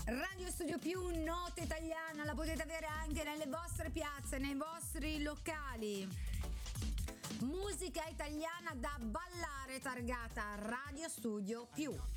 Radio Studio Più, notte italiana, la potete avere anche nelle vostre piazze, nei vostri locali. Musica italiana da ballare targata Radio Studio Più.